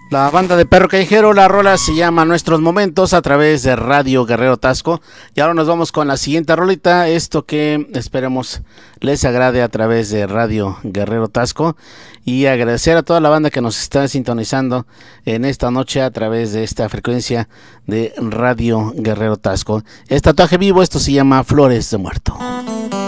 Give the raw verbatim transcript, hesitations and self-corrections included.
La banda de Perro Callejero, la rola se llama Nuestros Momentos a través de Radio Guerrero Tasco. Y ahora nos vamos con la siguiente rolita, esto que esperemos les agrade a través de Radio Guerrero Tasco. Y agradecer a toda la banda que nos está sintonizando en esta noche a través de esta frecuencia de Radio Guerrero Tasco. Es Tatuaje Vivo, esto se llama Flores de Muerto.